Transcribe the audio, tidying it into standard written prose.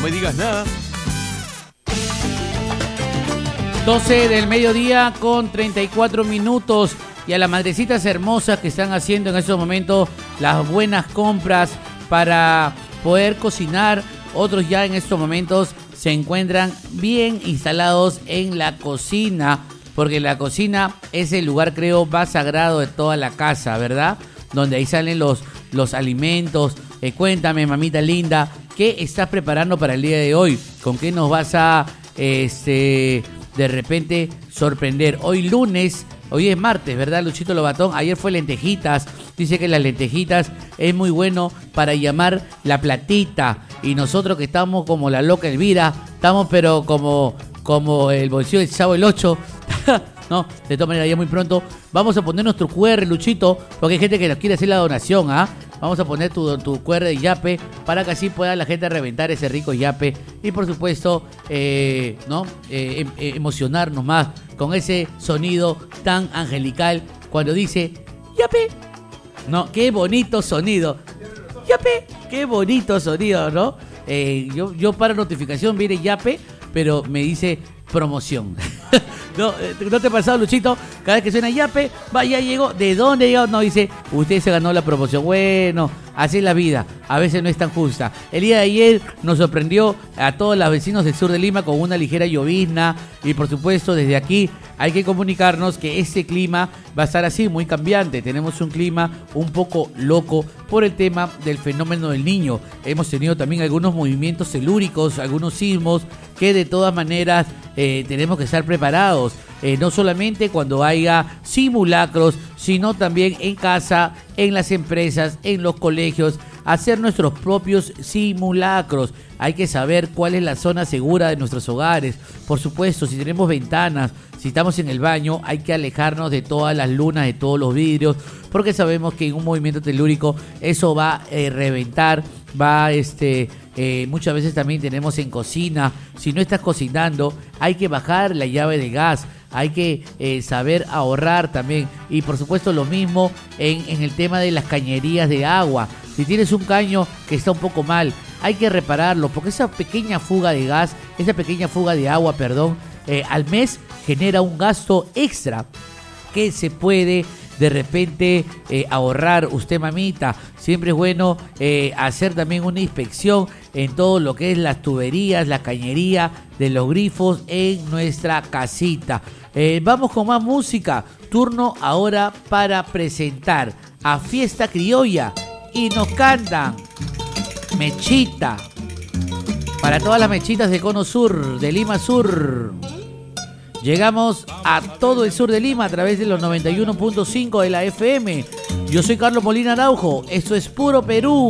me digas nada. 12 del mediodía con 34 minutos. Y a las madrecitas hermosas que están haciendo en estos momentos las buenas compras para poder cocinar. Otros ya en estos momentos se encuentran bien instalados en la cocina, porque la cocina es el lugar, creo, más sagrado de toda la casa, ¿verdad? Donde ahí salen los alimentos. Cuéntame, mamita linda, ¿qué estás preparando para el día de hoy? ¿Con qué nos vas a, de repente, sorprender? Hoy lunes, hoy es martes, ¿verdad, Luchito Lobatón? Ayer fue lentejitas. Dice que las lentejitas es muy bueno para llamar la platita. Y nosotros que estamos como la loca Elvira, estamos pero como el bolsillo del Chavo el 8. No, de todas maneras, ya muy pronto vamos a poner nuestro QR, Luchito, porque hay gente que nos quiere hacer la donación, ¿ah? Vamos a poner tu QR de yape para que así pueda la gente reventar ese rico yape y por supuesto, emocionarnos más con ese sonido tan angelical cuando dice yape. No, qué bonito sonido. Yape, qué bonito sonido, ¿no? Yo para notificación viene yape, pero me dice promoción. ¿No te ha pasado, Luchito? Cada vez que suena yape, ya llegó. ¿De dónde llegó? No, dice, usted se ganó la promoción. Bueno, así es la vida. A veces no es tan justa. El día de ayer nos sorprendió a todos los vecinos del sur de Lima con una ligera llovizna. Y por supuesto, desde aquí hay que comunicarnos que este clima va a estar así, muy cambiante. Tenemos un clima un poco loco por el tema del fenómeno del Niño. Hemos tenido también algunos movimientos telúricos, algunos sismos, que de todas maneras tenemos que estar preparados. No solamente cuando haya simulacros, sino también en casa, en las empresas, en los colegios, hacer nuestros propios simulacros. Hay que saber cuál es la zona segura de nuestros hogares. Por supuesto, si tenemos ventanas, si estamos en el baño, hay que alejarnos de todas las lunas, de todos los vidrios, porque sabemos que en un movimiento telúrico eso va a reventar, muchas veces también tenemos en cocina. Si no estás cocinando, hay que bajar la llave de gas. Hay que saber ahorrar también. Y por supuesto lo mismo en el tema de las cañerías de agua. Si tienes un caño que está un poco mal, hay que repararlo, porque esa pequeña fuga de gas, esa pequeña fuga de agua, al mes genera un gasto extra que se puede de repente ahorrar usted, mamita. Siempre es bueno hacer también una inspección en todo lo que es las tuberías, la cañería de los grifos en nuestra casita. Vamos con más música. Turno ahora para presentar a Fiesta Criolla y nos cantan Mechita. Para todas las mechitas de Cono Sur, de Lima Sur. Llegamos a todo el sur de Lima a través de los 91.5 de la FM. Yo soy Carlos Molina Araujo. Esto es Puro Perú.